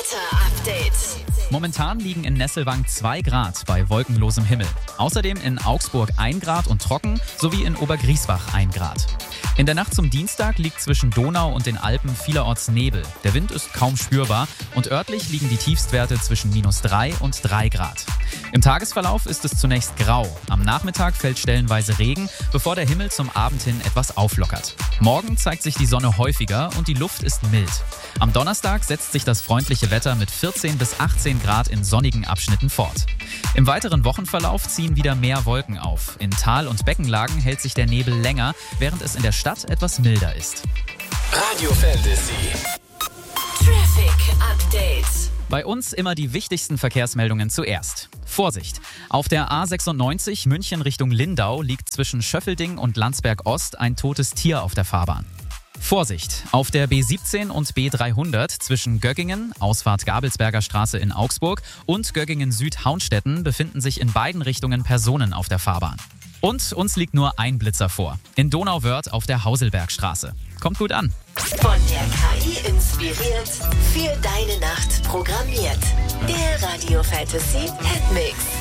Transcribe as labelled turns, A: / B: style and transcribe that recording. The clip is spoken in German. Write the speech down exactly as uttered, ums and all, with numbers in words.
A: Wetter-Update.
B: Momentan liegen in Nesselwang zwei Grad bei wolkenlosem Himmel. Außerdem in Augsburg ein Grad und trocken, sowie in Obergriesbach ein Grad. In der Nacht zum Dienstag liegt zwischen Donau und den Alpen vielerorts Nebel. Der Wind ist kaum spürbar und örtlich liegen die Tiefstwerte zwischen minus drei und drei Grad. Im Tagesverlauf ist es zunächst grau. Am Nachmittag fällt stellenweise Regen, bevor der Himmel zum Abend hin etwas auflockert. Morgen zeigt sich die Sonne häufiger und die Luft ist mild. Am Donnerstag setzt sich das freundliche Wetter mit vierzehn bis achtzehn Grad in sonnigen Abschnitten fort. Im weiteren Wochenverlauf ziehen wieder mehr Wolken auf. In Tal- und Beckenlagen hält sich der Nebel länger, während es in der Stadt etwas milder ist.
A: Radio Fantasy. Traffic Update.
B: Bei uns immer die wichtigsten Verkehrsmeldungen zuerst. Vorsicht! Auf der A sechsundneunzig München Richtung Lindau liegt zwischen Schöffelding und Landsberg Ost ein totes Tier auf der Fahrbahn. Vorsicht! Auf der B siebzehn und B dreihundert zwischen Göggingen, Ausfahrt Gabelsberger Straße in Augsburg und Göggingen Süd-Haunstetten befinden sich in beiden Richtungen Personen auf der Fahrbahn. Und uns liegt nur ein Blitzer vor. In Donauwörth auf der Hauselbergstraße. Kommt gut an!
A: Von der K I inspiriert, für deine Nacht programmiert. Der Radio Fantasy Hitmix.